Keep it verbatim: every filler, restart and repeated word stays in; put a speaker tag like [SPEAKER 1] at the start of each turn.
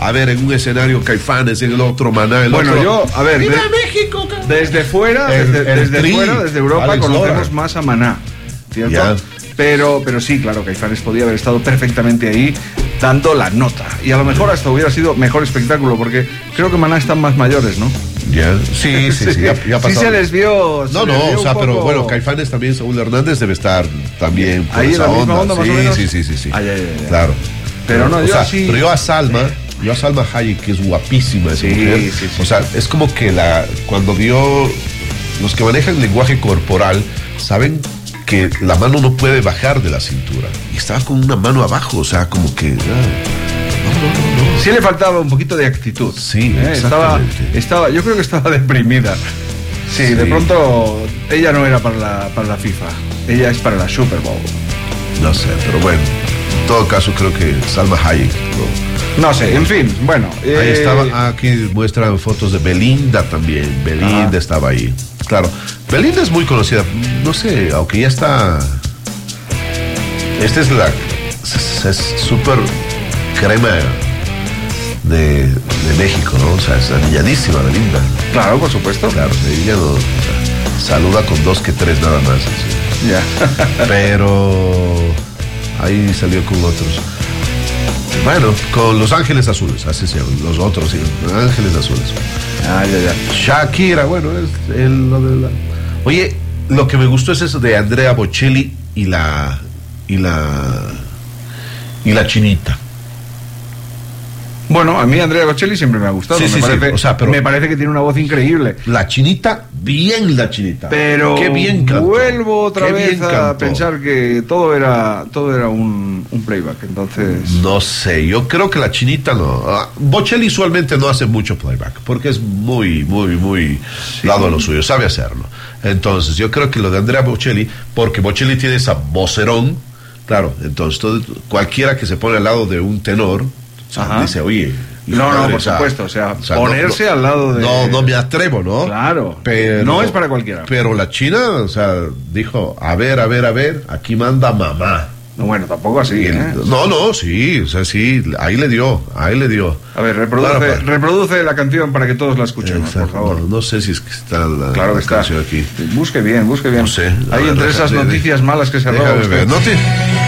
[SPEAKER 1] a ver, en un escenario Caifanes, en el otro Maná, el
[SPEAKER 2] bueno,
[SPEAKER 1] otro...
[SPEAKER 2] yo, a ver,
[SPEAKER 1] ¡Viva
[SPEAKER 2] de,
[SPEAKER 1] México! Cabrón!
[SPEAKER 2] Desde fuera,
[SPEAKER 1] el,
[SPEAKER 2] desde,
[SPEAKER 1] el
[SPEAKER 2] desde
[SPEAKER 1] tri,
[SPEAKER 2] fuera, desde Europa,
[SPEAKER 1] Alex
[SPEAKER 2] conocemos
[SPEAKER 1] Lora.
[SPEAKER 2] más a Maná, ¿cierto?
[SPEAKER 1] Ya.
[SPEAKER 2] Pero, pero sí, claro, Caifanes podía haber estado perfectamente ahí dando la nota. Y a lo mejor hasta hubiera sido mejor espectáculo, porque creo que Maná están más mayores, ¿no?
[SPEAKER 1] Ya. Sí, sí, sí. Ya, ya
[SPEAKER 2] sí se les vio.
[SPEAKER 1] No,
[SPEAKER 2] se
[SPEAKER 1] no,
[SPEAKER 2] les vio
[SPEAKER 1] o sea,
[SPEAKER 2] un
[SPEAKER 1] pero
[SPEAKER 2] poco...
[SPEAKER 1] bueno, Caifanes también, Saúl Hernández debe estar también por
[SPEAKER 2] ahí
[SPEAKER 1] esa
[SPEAKER 2] en la misma onda, más
[SPEAKER 1] sí,
[SPEAKER 2] o menos.
[SPEAKER 1] sí, sí, sí, sí.
[SPEAKER 2] Ay, ay, ay,
[SPEAKER 1] claro.
[SPEAKER 2] Pero no,
[SPEAKER 1] o
[SPEAKER 2] yo
[SPEAKER 1] sea,
[SPEAKER 2] sí.
[SPEAKER 1] Pero yo a Salma, yo a Salma Hayek, que es guapísima esa
[SPEAKER 2] Sí,
[SPEAKER 1] mujer.
[SPEAKER 2] sí, sí.
[SPEAKER 1] O sea, es como que la cuando vio los que manejan lenguaje corporal saben que la mano no puede bajar de la cintura. Y estaba con una mano abajo, o sea, como que. Ah, no, no, no, no.
[SPEAKER 2] Sí le faltaba un poquito de actitud.
[SPEAKER 1] Sí,
[SPEAKER 2] ¿eh? estaba,
[SPEAKER 1] exactamente.
[SPEAKER 2] estaba, yo creo que estaba deprimida. Sí,
[SPEAKER 1] Sí.
[SPEAKER 2] de pronto ella no era para la, para la FIFA, ella es para la Super Bowl.
[SPEAKER 1] No sé, pero bueno. En todo caso, creo que Salma Hayek, ¿no?
[SPEAKER 2] No sé, en fin, bueno.
[SPEAKER 1] Ahí
[SPEAKER 2] eh,
[SPEAKER 1] estaba, aquí muestran fotos de Belinda también. Belinda
[SPEAKER 2] Ajá.
[SPEAKER 1] estaba ahí. Claro, Belinda es muy conocida. No sé, aunque ya está. Esta es la. Es es súper crema de, de México, ¿no? O sea, es anilladísima Belinda.
[SPEAKER 2] Claro, por supuesto.
[SPEAKER 1] Claro, ella no. O sea, saluda con dos que tres nada más. Así.
[SPEAKER 2] Ya.
[SPEAKER 1] Pero. Ahí salió con otros. Bueno, con Los Ángeles Azules, así se llaman, los otros, sí, Los Ángeles Azules.
[SPEAKER 2] Ah, ya, ya.
[SPEAKER 1] Shakira, bueno, es el, lo de la... Oye, lo que me gustó es eso de Andrea Bocelli y la y la y la chinita.
[SPEAKER 2] Bueno, a mí Andrea Bocelli siempre me ha gustado.
[SPEAKER 1] Sí,
[SPEAKER 2] me,
[SPEAKER 1] sí,
[SPEAKER 2] parece,
[SPEAKER 1] sí, o sea, pero-
[SPEAKER 2] me parece que tiene una voz increíble.
[SPEAKER 1] La chinita, bien la chinita.
[SPEAKER 2] Pero
[SPEAKER 1] qué bien cantó.
[SPEAKER 2] vuelvo otra
[SPEAKER 1] Qué
[SPEAKER 2] vez
[SPEAKER 1] bien
[SPEAKER 2] a
[SPEAKER 1] cantó.
[SPEAKER 2] pensar que todo era todo era un, un playback. Entonces,
[SPEAKER 1] No sé, yo creo que la chinita no. Ah, Bocelli usualmente no hace mucho playback, porque es muy, muy, muy lado a lo suyo, sabe hacerlo. Entonces, yo creo que lo de Andrea Bocelli, porque Bocelli tiene esa vocerón, claro, entonces todo, cualquiera que se pone al lado de un tenor, o sea,
[SPEAKER 2] Ajá.
[SPEAKER 1] dice, oye...
[SPEAKER 2] no,
[SPEAKER 1] madre,
[SPEAKER 2] no, por
[SPEAKER 1] o sea,
[SPEAKER 2] supuesto, o sea,
[SPEAKER 1] o sea,
[SPEAKER 2] ponerse
[SPEAKER 1] no, no,
[SPEAKER 2] al lado de...
[SPEAKER 1] No, no me atrevo, ¿no?
[SPEAKER 2] Claro,
[SPEAKER 1] Pero,
[SPEAKER 2] no es para cualquiera.
[SPEAKER 1] Pero la china, o sea, dijo, a ver, a ver, a ver, aquí manda mamá.
[SPEAKER 2] No, bueno, tampoco así,
[SPEAKER 1] Y el-
[SPEAKER 2] ¿eh?
[SPEAKER 1] No, no, sí, o sea, sí, ahí le dio, ahí le dio.
[SPEAKER 2] A ver, reproduce,
[SPEAKER 1] Claro, pa-
[SPEAKER 2] reproduce la canción para que todos la escuchemos,
[SPEAKER 1] Exacto,
[SPEAKER 2] por favor.
[SPEAKER 1] No, no sé si es que está la,
[SPEAKER 2] Claro que
[SPEAKER 1] la
[SPEAKER 2] está.
[SPEAKER 1] canción aquí.
[SPEAKER 2] Busque bien, busque bien.
[SPEAKER 1] No sé. A
[SPEAKER 2] Hay
[SPEAKER 1] ver,
[SPEAKER 2] entre
[SPEAKER 1] deja-
[SPEAKER 2] esas
[SPEAKER 1] de-
[SPEAKER 2] noticias malas que se roba
[SPEAKER 1] Déjame
[SPEAKER 2] usted.
[SPEAKER 1] ver. No te-